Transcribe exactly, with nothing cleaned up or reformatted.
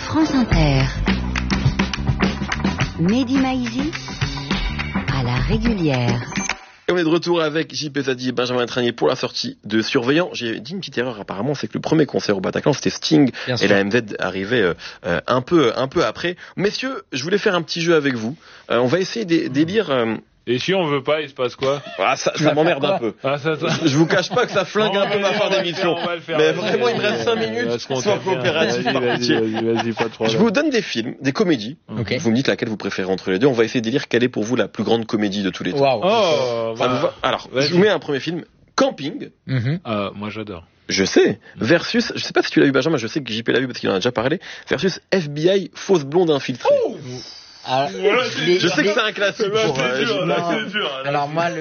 France Inter. Mehdi Maizi à la régulière. Et on est de retour avec J P Zadi et Benjamin Tranier pour la sortie de Surveillant. J'ai dit une petite erreur apparemment, c'est que le premier concert au Bataclan c'était Sting Bien et sûr. La M Z arrivait euh, euh, un peu un peu après. Messieurs, je voulais faire un petit jeu avec vous. Euh, on va essayer d'élire... Euh, Et si on veut pas, il se passe quoi? Ah, ça, ça m'emmerde un peu. Ah, ça, ça... Je, je vous cache pas que ça flingue un peu ma fin d'émission. Mais vraiment, il me reste cinq minutes. Sois coopératif par pitié. Vas-y, vas-y, pas de problème. Je vous donne des films, des comédies. Okay. Vous me dites laquelle vous préférez entre les deux. On va essayer d'élire quelle est pour vous la plus grande comédie de tous les temps. Waouh. Oh, ça bah, vous va Alors, je vous mets un premier film. Camping. Mm-hmm. Euh, moi, j'adore. Je sais. Versus, je sais pas si tu l'as vu, Benjamin, je sais que J P l'a vu parce qu'il en a déjà parlé. Versus F B I, fausse blonde infiltrée. Oh alors, je sais que c'est un classique. Pour, euh, dur, là, c'est dur, là, alors moi, le